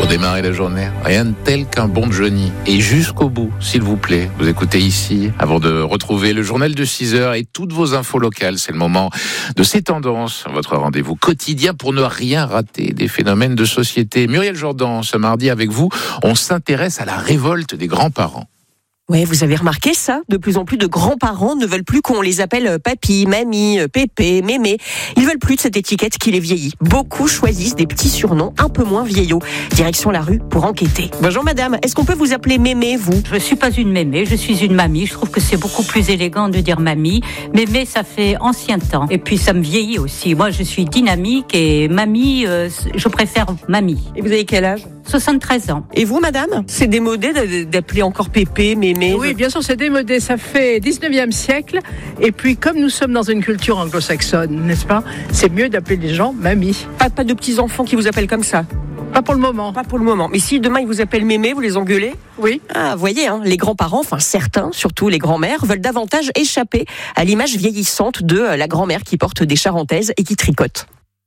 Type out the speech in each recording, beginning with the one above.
démarrer la journée, rien de tel qu'un bon Johnny. Et jusqu'au bout, s'il vous plaît, vous écoutez ici, avant de retrouver le journal de 6h et toutes vos infos locales. C'est le moment de ces tendances, votre rendez-vous quotidien pour ne rien rater des phénomènes de société. Muriel Jourdan, ce mardi avec vous, on s'intéresse à la révolte des grands-parents. Ouais, vous avez remarqué ça ? De plus en plus de grands-parents ne veulent plus qu'on les appelle papy, mamie, pépé, mémé. Ils veulent plus de cette étiquette qui les vieillit. Beaucoup choisissent des petits surnoms un peu moins vieillots. Direction la rue pour enquêter. Bonjour madame, est-ce qu'on peut vous appeler mémé, vous ? Je suis pas une mémé, je suis une mamie. Je trouve que c'est beaucoup plus élégant de dire mamie. Mémé, ça fait ancien temps. Et puis ça me vieillit aussi. Moi, je suis dynamique et mamie, je préfère mamie. Et vous avez quel âge ? 73 ans. Et vous madame ? C'est démodé d'appeler encore pépé, mémé ? Oui, bien sûr, c'est démodé. Ça fait 19e siècle. Et puis, comme nous sommes dans une culture anglo-saxonne, n'est-ce pas ? C'est mieux d'appeler les gens mamie. Pas de petits-enfants qui vous appellent comme ça ? Pas pour le moment. Pas pour le moment. Mais si demain ils vous appellent mémé, vous les engueulez ? Oui. Ah, voyez, les grands-parents, enfin certains, surtout les grands-mères, veulent davantage échapper à l'image vieillissante de la grand-mère qui porte des charentaises et qui tricote.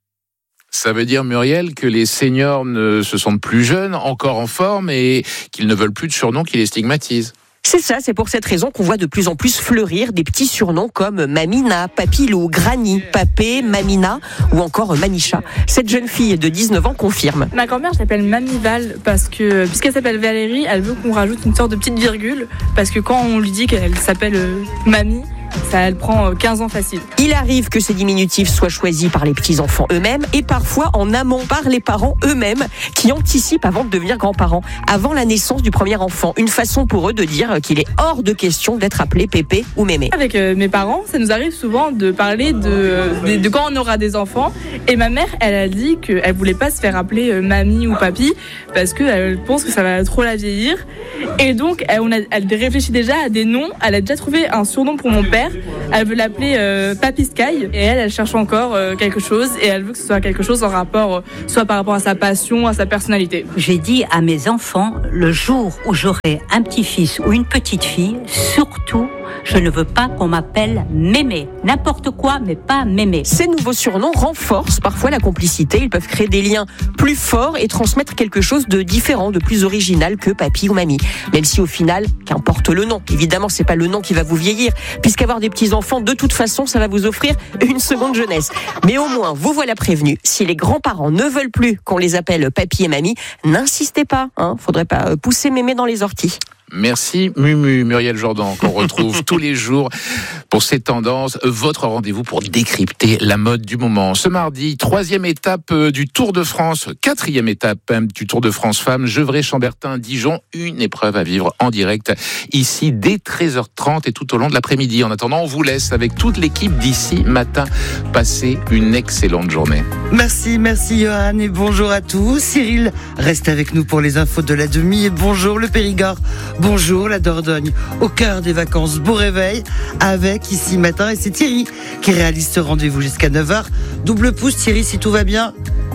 Ça veut dire, Muriel, que les seniors ne se sentent plus jeunes, encore en forme, et qu'ils ne veulent plus de surnoms qui les stigmatisent. C'est ça, c'est pour cette raison qu'on voit de plus en plus fleurir des petits surnoms comme Mamina, Papilou, Granny, Papé, Mamina ou encore Manicha. Cette jeune fille de 19 ans confirme. Ma grand-mère, je l'appelle Mamie Val parce que, puisqu'elle s'appelle Valérie, elle veut qu'on rajoute une sorte de petite virgule parce que quand on lui dit qu'elle s'appelle Mamie, ça, elle prend 15 ans facile. Il arrive que ces diminutifs soient choisis par les petits-enfants eux-mêmes et parfois en amont par les parents eux-mêmes qui anticipent avant de devenir grands-parents, avant la naissance du premier enfant. Une façon pour eux de dire qu'il est hors de question d'être appelé pépé ou mémé. Avec mes parents, ça nous arrive souvent de parler de quand on aura des enfants. Et ma mère, elle a dit qu'elle voulait pas se faire appeler mamie ou papy parce qu'elle pense que ça va trop la vieillir. Et donc, elle réfléchit déjà à des noms. Elle a déjà trouvé un surnom pour mon père. Elle veut l'appeler Papy Sky et elle cherche encore quelque chose et elle veut que ce soit quelque chose en rapport, soit par rapport à sa passion, à sa personnalité. J'ai dit à mes enfants, le jour où j'aurai un petit-fils ou une petite fille, surtout, je ne veux pas qu'on m'appelle mémé. N'importe quoi, mais pas mémé. Ces nouveaux surnoms renforcent parfois la complicité. Ils peuvent créer des liens plus forts et transmettre quelque chose de différent, de plus original que papy ou mamie. Même si au final, qu'importe le nom. Évidemment, c'est pas le nom qui va vous vieillir, puisqu'avoir des petits-enfants, de toute façon, ça va vous offrir une seconde jeunesse. Mais au moins, vous voilà prévenus. Si les grands-parents ne veulent plus qu'on les appelle papy et mamie, n'insistez pas. Faudrait pas pousser mémé dans les orties. Merci Mumu, Muriel Jourdan, qu'on retrouve tous les jours pour ces tendances. Votre rendez-vous pour décrypter la mode du moment. Ce mardi, 3e étape du Tour de France, 4e étape du Tour de France Femmes, Gevrey-Chambertin, Dijon. Une épreuve à vivre en direct ici dès 13h30 et tout au long de l'après-midi. En attendant, on vous laisse avec toute l'équipe d'ici matin. Passez une excellente journée. Merci Johan et bonjour à tous. Cyril reste avec nous pour les infos de la demi et bonjour le Périgord. Bonjour la Dordogne, au cœur des vacances, beau réveil avec ici matin et c'est Thierry qui réalise ce rendez-vous jusqu'à 9h. Double pouce Thierry si tout va bien.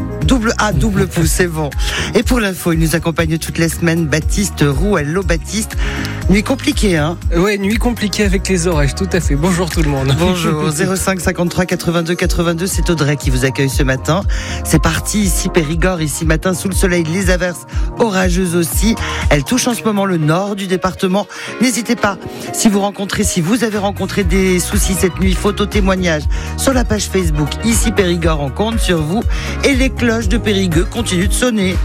Double pouce, c'est bon. Et pour l'info, il nous accompagne toute la semaine, Baptiste Roux. Hello Baptiste. Nuit compliquée, Ouais, nuit compliquée avec les orages, tout à fait. Bonjour tout le monde. Bonjour, 05 53 82 82, c'est Audrey qui vous accueille ce matin. C'est parti, ici Périgord, ici matin sous le soleil, les averses orageuses aussi. Elles touchent en ce moment le nord du département. N'hésitez pas, si vous avez rencontré des soucis cette nuit, photo témoignage sur la page Facebook, ici Périgord, on compte sur vous. Et les cloches de Périgueux continuent de sonner.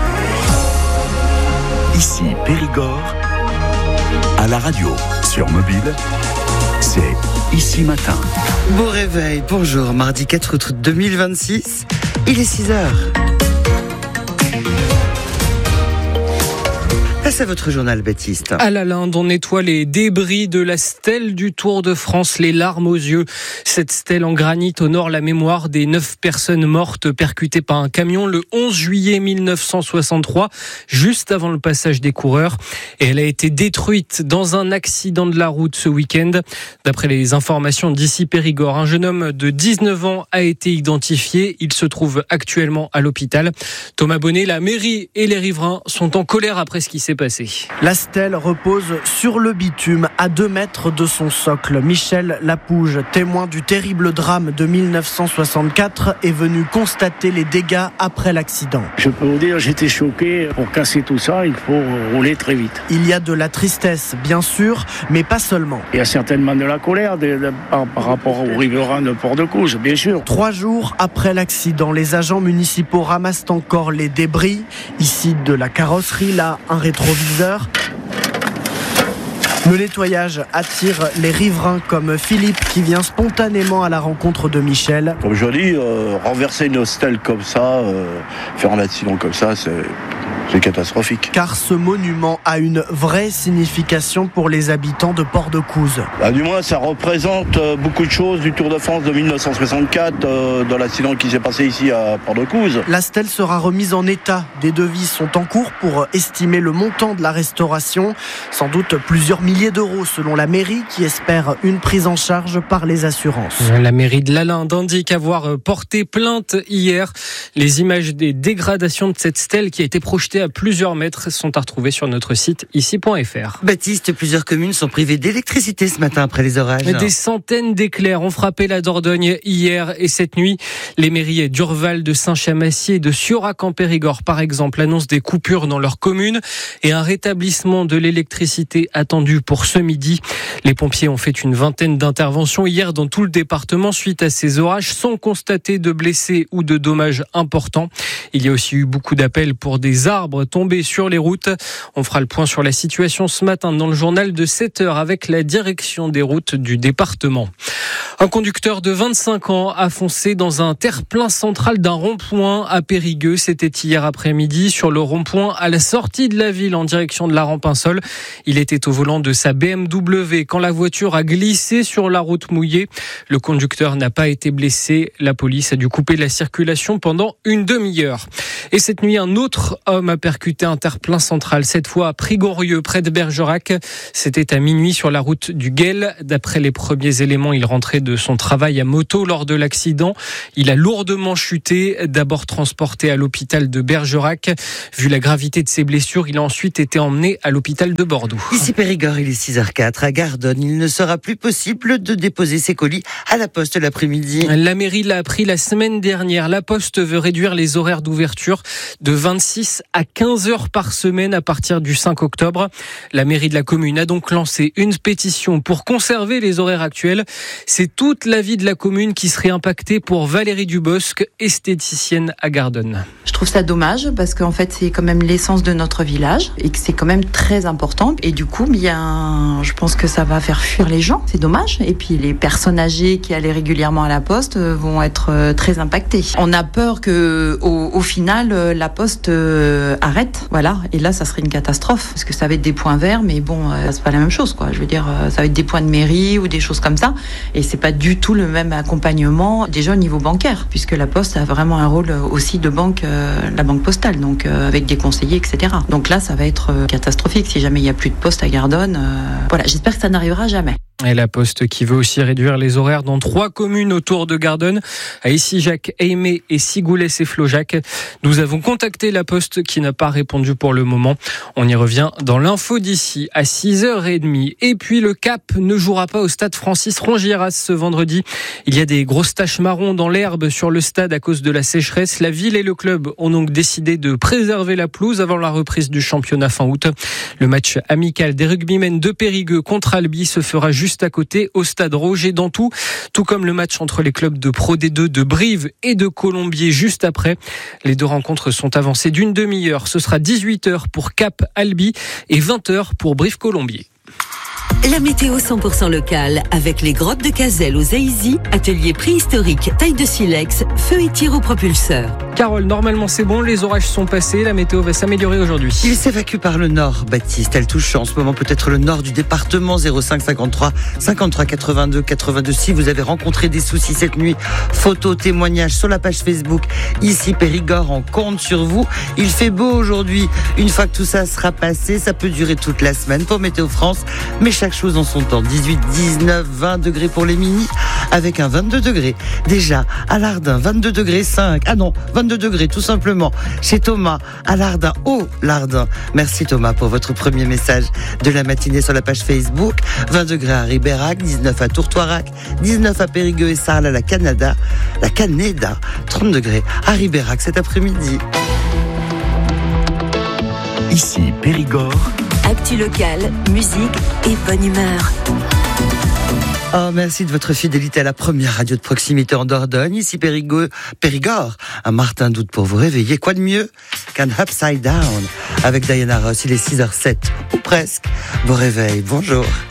Ici Périgord, à la radio, sur mobile, c'est Ici Matin. Beau réveil, bonjour, mardi 4 août 2026, il est 6h. Place à votre journal, Baptiste. À la Linde, on nettoie les débris de la stèle du Tour de France, les larmes aux yeux. Cette stèle en granit honore la mémoire des 9 personnes mortes percutées par un camion le 11 juillet 1963, juste avant le passage des coureurs. Et elle a été détruite dans un accident de la route ce week-end. D'après les informations d'ici Périgord, un jeune homme de 19 ans a été identifié. Il se trouve actuellement à l'hôpital. Thomas Bonnet, la mairie et les riverains sont en colère après ce qui s'est passé. La stèle repose sur le bitume à 2 mètres de son socle. Michel Lapouge, témoin du terrible drame de 1964, est venu constater les dégâts après l'accident. Je peux vous dire, j'étais choqué. Pour casser tout ça, il faut rouler très vite. Il y a de la tristesse, bien sûr, mais pas seulement. Il y a certainement de la colère par rapport aux riverains de Port-de-Couze, bien sûr. 3 jours après l'accident, les agents municipaux ramassent encore les débris. Ici, de la carrosserie, là, un rétroviseur. Le nettoyage attire les riverains comme Philippe qui vient spontanément à la rencontre de Michel. Comme je dis, renverser une stèle comme ça, faire un accident comme ça, c'est catastrophique. Car ce monument a une vraie signification pour les habitants de Port-de-Couze. Du moins, ça représente beaucoup de choses du Tour de France de 1964, dans l'accident qui s'est passé ici à Port-de-Couze. La stèle sera remise en état. Des devis sont en cours pour estimer le montant de la restauration. Sans doute plusieurs milliers d'euros selon la mairie qui espère une prise en charge par les assurances. La mairie de Lalande indique avoir porté plainte hier. Les images des dégradations de cette stèle qui a été projetée à plusieurs mètres sont à retrouver sur notre site ici.fr. Baptiste, plusieurs communes sont privées d'électricité ce matin après les orages. Des centaines d'éclairs ont frappé la Dordogne hier et cette nuit. Les mairies d'Urval, de Saint-Chamassier et de Siorac en Périgord, par exemple, annoncent des coupures dans leur commune et un rétablissement de l'électricité attendu pour ce midi. Les pompiers ont fait une vingtaine d'interventions hier dans tout le département suite à ces orages sans constater de blessés ou de dommages importants. Il y a aussi eu beaucoup d'appels pour des arbres tombés sur les routes. On fera le point sur la situation ce matin dans le journal de 7h avec la direction des routes du département. Un conducteur de 25 ans a foncé dans un terre-plein central d'un rond-point à Périgueux. C'était hier après-midi sur le rond-point à la sortie de la ville en direction de la Rampensol. Il était au volant de sa BMW quand la voiture a glissé sur la route mouillée. Le conducteur n'a pas été blessé. La police a dû couper la circulation pendant une demi-heure. Et cette nuit, un autre homme a percuté un terre-plein central, cette fois à Prigorieux, près de Bergerac. C'était à minuit sur la route du Guel. D'après les premiers éléments, il rentrait de son travail à moto lors de l'accident. Il a lourdement chuté, d'abord transporté à l'hôpital de Bergerac. Vu la gravité de ses blessures, il a ensuite été emmené à l'hôpital de Bordeaux. Ici Périgord, il est 6h04 à Gardonne. Il ne sera plus possible de déposer ses colis à la poste l'après-midi. La mairie l'a appris la semaine dernière. La poste veut réduire les horaires d'ouverture de 26 à 15 heures par semaine à partir du 5 octobre. La mairie de la commune a donc lancé une pétition pour conserver les horaires actuels. C'est toute la vie de la commune qui serait impactée pour Valérie Dubosc, esthéticienne à Gardonne. Je trouve ça dommage parce qu'en fait c'est quand même l'essence de notre village et que c'est quand même très important. Et du coup, bien, je pense que ça va faire fuir les gens. C'est dommage. Et puis les personnes âgées qui allaient régulièrement à la poste vont être très impactées. On a peur que au final la poste arrête. Voilà. Et là, ça serait une catastrophe parce que ça va être des points verts, mais bon, c'est pas la même chose, quoi. Je veux dire, ça va être des points de mairie ou des choses comme ça. Et c'est pas du tout le même accompagnement déjà au niveau bancaire, puisque la poste a vraiment un rôle aussi de banque, la banque postale, donc avec des conseillers, etc. Donc là, ça va être catastrophique si jamais il y a plus de poste à Gardonne. Voilà, j'espère que ça n'arrivera jamais. Et la Poste qui veut aussi réduire les horaires dans 3 communes autour de Gardonne, à Essijac, Aimé et Sigoulès et Flojac. Nous avons contacté la Poste qui n'a pas répondu pour le moment. On y revient dans l'info d'ici à 6h30. Et puis le Cap ne jouera pas au stade Francis Rongiéras ce vendredi. Il y a des grosses taches marron dans l'herbe sur le stade à cause de la sécheresse. La ville et le club ont donc décidé de préserver la pelouse avant la reprise du championnat fin août. Le match amical des rugbymen de Périgueux contre Albi se fera juste à côté au stade Roger Dantou, tout comme le match entre les clubs de Pro D2 de Brive et de Colombier juste après. Les 2 rencontres sont avancées d'une demi-heure. Ce sera 18h pour Cap Albi et 20h pour Brive Colombier. La météo 100% locale avec les grottes de Cazelles aux Aïzy, atelier préhistorique, taille de silex, feu et tir au propulseur. Carole, normalement c'est bon, les orages sont passés, la météo va s'améliorer aujourd'hui. Il s'évacue par le nord, Baptiste. Elle touche en ce moment peut-être le nord du département. 05 53 53 82 82. Si vous avez rencontré des soucis cette nuit, photos, témoignages sur la page Facebook. Ici Périgord, on compte sur vous. Il fait beau aujourd'hui. Une fois que tout ça sera passé, ça peut durer toute la semaine pour Météo France. Mais chaque chaque chose en son temps. 18, 19, 20 degrés pour les mini, avec un 22 degrés. Déjà, à Lardin, 22 degrés 5. Ah non, 22 degrés, tout simplement. Chez Thomas, à Lardin, au Lardin. Merci Thomas pour votre premier message de la matinée sur la page Facebook. 20 degrés à Ribérac, 19 à Tourtoirac, 19 à Périgueux et Sarles à la Canéda, 30 degrés à Ribérac cet après-midi. Ici Périgord. Actu locale, musique et bonne humeur. Oh, merci de votre fidélité à la première radio de proximité en Dordogne. Ici Périgord, un Martin Doute pour vous réveiller. Quoi de mieux qu'un Upside Down avec Diana Ross. Il est 6h07 ou presque. Beau réveil, bonjour.